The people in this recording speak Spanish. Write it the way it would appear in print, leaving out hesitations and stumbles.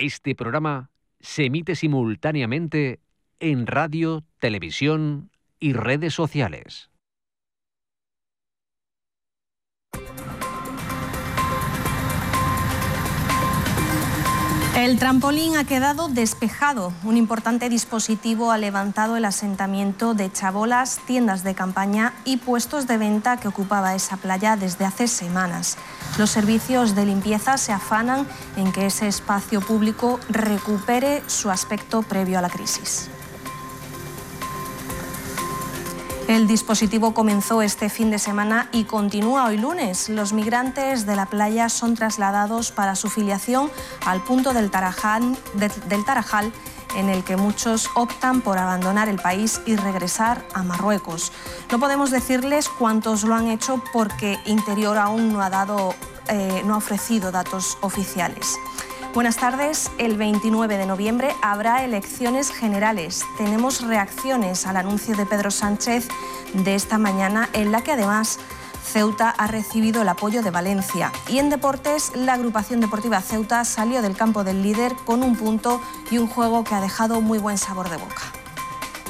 Este programa se emite simultáneamente en radio, televisión y redes sociales. El trampolín ha quedado despejado. Un importante dispositivo ha levantado el asentamiento de chabolas, tiendas de campaña y puestos de venta que ocupaba esa playa desde hace semanas. Los servicios de limpieza se afanan en que ese espacio público recupere su aspecto previo a la crisis. El dispositivo comenzó este fin de semana y continúa hoy lunes. Los migrantes de la playa son trasladados para su filiación al punto del Tarajal, en el que muchos optan por abandonar el país y regresar a Marruecos. No podemos decirles cuántos lo han hecho porque Interior aún no ha ofrecido datos oficiales. Buenas tardes. El 29 de noviembre habrá elecciones generales. Tenemos reacciones al anuncio de Pedro Sánchez de esta mañana, en la que además Ceuta ha recibido el apoyo de Valencia. Y en deportes, la agrupación deportiva Ceuta salió del campo del líder con un punto y un juego que ha dejado muy buen sabor de boca.